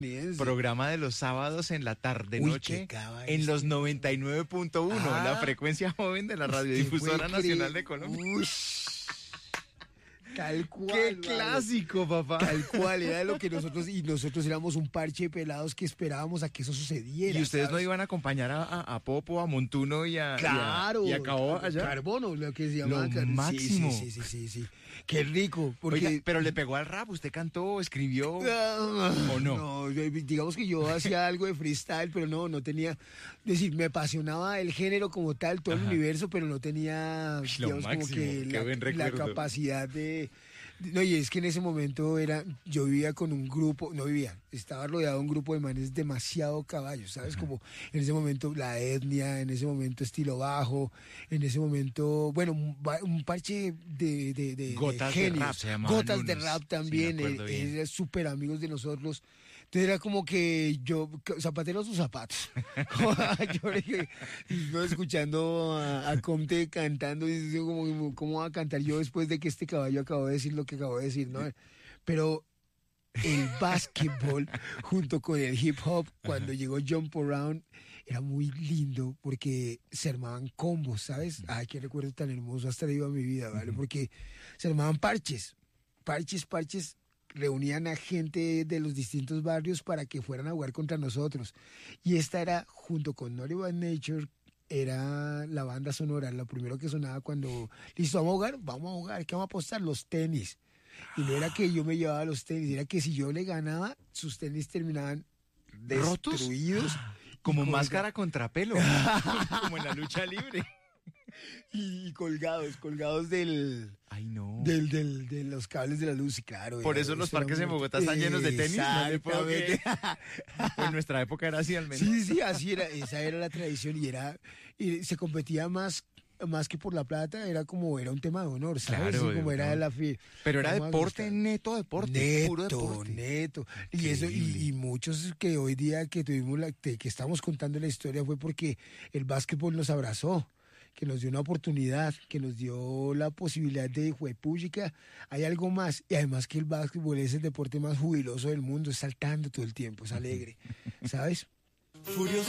Programa de los sábados en la tarde-noche en los 99.1, la frecuencia joven de la Radiodifusora Nacional de Colombia. Tal cual. ¡Qué clásico, papá! Tal cual, era lo que nosotros éramos un parche de pelados que esperábamos a que eso sucediera. ¿Y ustedes ¿sabes? no iban a acompañar a Popo, a Montuno y a Cabo allá? Carbono, lo que se llama. Lo máximo. Sí. Qué rico. Porque... Oiga, pero le pegó al rap, ¿usted cantó, escribió o no? No, digamos que yo hacía algo de freestyle, pero no tenía, es decir, me apasionaba el género como tal, todo el universo, pero no tenía, digamos, como que la capacidad de... No, y es que en ese momento yo vivía con un grupo, estaba rodeado de un grupo de manes demasiado caballos, ¿sabes? Como en ese momento La Etnia, en ese momento Estilo Bajo, en ese momento, bueno, un parche de Gotas genios. de rap se llamaban. Gotas de rap también, eran súper amigos de nosotros. Entonces era como que yo, zapatero a sus zapatos. Yo escuchando a Comte cantando y digo, ¿cómo va a cantar yo después de que este caballo acabó de decir lo que acabó de decir, ¿no? Pero el básquetbol junto con el hip hop, cuando llegó Jump Around, era muy lindo porque se armaban combos, ¿sabes? Ay, qué recuerdo tan hermoso, hasta le iba a mi vida, ¿vale? Porque se armaban parches, reunían a gente de los distintos barrios para que fueran a jugar contra nosotros. Y esta era, junto con Naughty by Nature, era la banda sonora, lo primero que sonaba cuando, listo, vamos a jugar, ¿qué vamos a apostar? Los tenis. Y no era que yo me llevaba los tenis, era que si yo le ganaba, sus tenis terminaban destruidos. Como máscara contra pelo, como en la lucha libre. Y colgados del... Ay, no. De los cables de la luz, claro. Por eso los parques en Bogotá están llenos de tenis. No le puedo creer. En nuestra época era así al menos. Sí, así era. Esa era la tradición y se competía más que por la plata, era un tema de honor, ¿sabes? Claro, como era la pero era deporte, neto deporte, puro deporte. Neto. Y eso, y muchos que hoy día que tuvimos que estamos contando la historia fue porque el básquetbol nos abrazó, que nos dio una oportunidad, que nos dio la posibilidad de juepúchica, hay algo más, y además que el básquetbol es el deporte más jubiloso del mundo, es saltando todo el tiempo, es alegre, ¿sabes? Furioso.